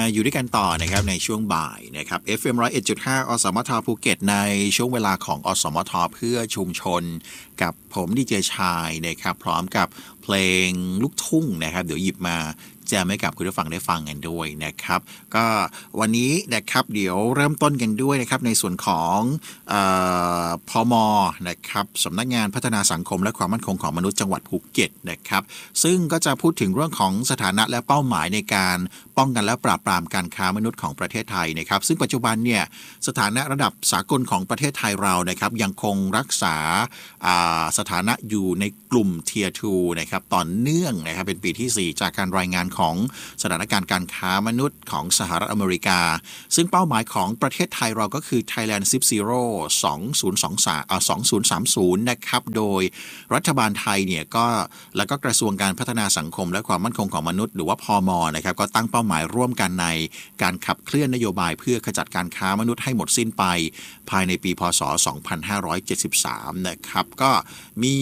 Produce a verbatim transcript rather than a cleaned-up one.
อยู่ด้วยกันต่อนะครับในช่วงบ่ายนะครับ เอฟ เอ็ม หนึ่งร้อยเอ็ดจุดห้า อสมทภูเก็ตในช่วงเวลาของอสมทเพื่อชุมชนกับผมดีเจชายนะครับพร้อมกับเพลงลูกทุ่งนะครับเดี๋ยวหยิบมาแจมให้กับคุณผู้ฟังได้ฟังกันด้วยนะครับก็วันนี้นะครับเดี๋ยวเริ่มต้นกันด้วยนะครับในส่วนของเอ่อพม.นะครับสำนักงานพัฒนาสังคมและความมั่นคงของมนุษย์จังหวัดภูเก็ตนะครับซึ่งก็จะพูดถึงเรื่องของสถานะและเป้าหมายในการป้องกันและปราบปรามการค้ามนุษย์ของประเทศไทยนะครับซึ่งปัจจุบันเนี่ยสถานะระดับสากลของประเทศไทยเรานะครับยังคงรักษาสถานะอยู่ในกลุ่ม Tier ทู นะครับต่อเนื่องนะครับเป็นปีที่สี่จากการรายงานของสถานการณ์การค้ามนุษย์ของสหรัฐอเมริกาซึ่งเป้าหมายของประเทศไทยเราก็คือ Thailand สิบ Zero สองพันยี่สิบสามเอ่อสองพันสามสิบนะครับโดยรัฐบาลไทยเนี่ยก็แล้วก็กระทรวงการพัฒนาสังคมและความมั่นคงของมนุษย์หรือว่าพม.นะครับก็ตั้งเป้าหมายร่วมกันในการขับเคลื่อนนโยบายเพื่อขจัดการค้ามนุษย์ให้หมดสิ้นไปภายในปีพ.ศ. สองพันห้าร้อยเจ็ดสิบสามนะครับก็มี